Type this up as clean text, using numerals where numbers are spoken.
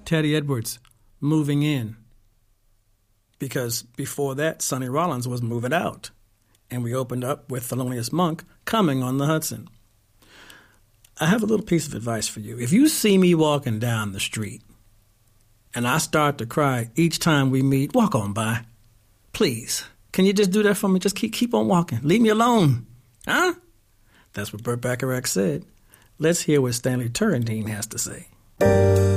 Teddy Edwards moving in, because before that, Sonny Rollins was moving out. And we opened up with Thelonious Monk coming on the Hudson. I have a little piece of advice for you. If you see me walking down the street and I start to cry each time we meet, walk on by. Please. Can you just do that for me? Just keep on walking. Leave me alone. Huh? That's what Burt Bacharach said. Let's hear what Stanley Turrentine has to say.